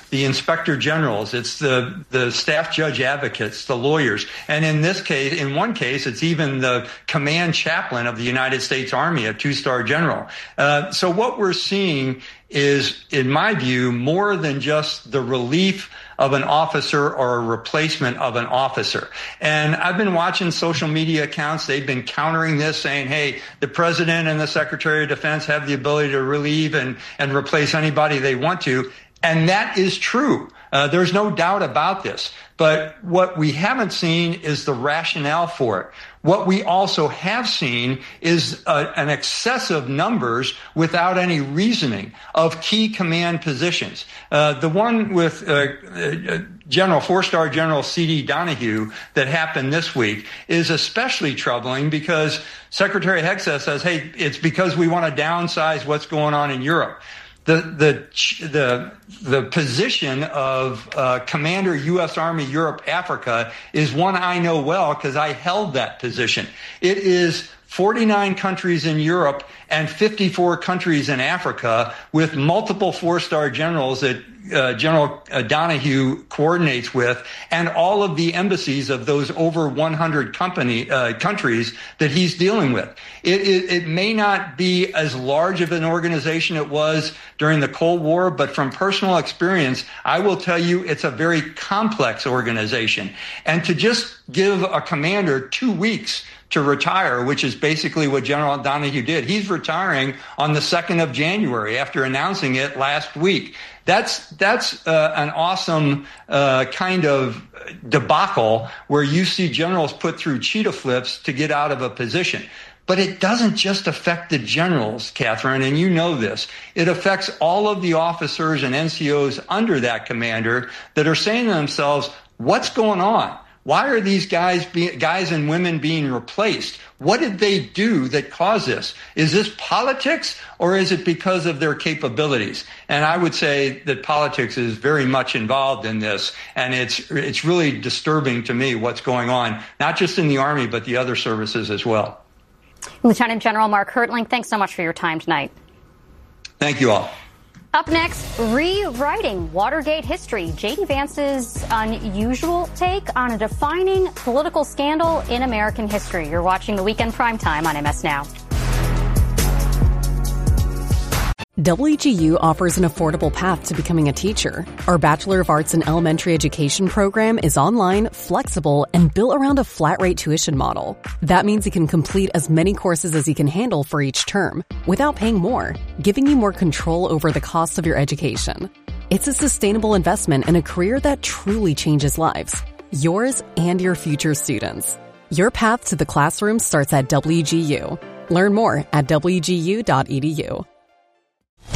the inspector generals, it's the staff judge advocates, the lawyers. And in this case, in one case, it's even the command chaplain of the United States Army, a 2-star general. So what we're seeing is, in my view, more than just the relief of an officer or a replacement of an officer. And I've been watching social media accounts. They've been countering this, saying, hey, the president and the secretary of defense have the ability to relieve and replace anybody they want to. And that is true. There's no doubt about this. But what we haven't seen is the rationale for it. What we also have seen is an excessive numbers without any reasoning of key command positions. The one with General 4-star General C.D. Donahue that happened this week is especially troubling because Secretary Hegseth says, hey, it's because we want to downsize what's going on in Europe. The position of Commander U.S. Army Europe Africa is one I know well because I held that position. It is 49 countries in Europe and 54 countries in Africa with multiple 4-star generals that General Donahue coordinates with, and all of the embassies of those over 100 countries that he's dealing with. It may not be as large of an organization it was during the Cold War, but from personal experience, I will tell you it's a very complex organization. And to just give a commander 2 weeks to retire, which is basically what General Donahue did. He's retiring on the 2nd of January after announcing it last week. That's an awesome kind of debacle where you see generals put through cheetah flips to get out of a position. But it doesn't just affect the generals, Catherine, and you know this. It affects all of the officers and NCOs under that commander that are saying to themselves, what's going on? Why are these guys and women being replaced? What did they do that caused this? Is this politics or is it because of their capabilities? And I would say that politics is very much involved in this. And it's really disturbing to me what's going on, not just in the Army, but the other services as well. Lieutenant General Mark Hertling, thanks so much for your time tonight. Thank you all. Up next, rewriting Watergate history. J.D. Vance's unusual take on a defining political scandal in American history. You're watching the Weekend Primetime on MS Now. WGU offers an affordable path to becoming a teacher. Our Bachelor of Arts in Elementary Education program is online, flexible, and built around a flat-rate tuition model. That means you can complete as many courses as you can handle for each term without paying more, giving you more control over the cost of your education. It's a sustainable investment in a career that truly changes lives, yours and your future students. Your path to the classroom starts at WGU. Learn more at wgu.edu.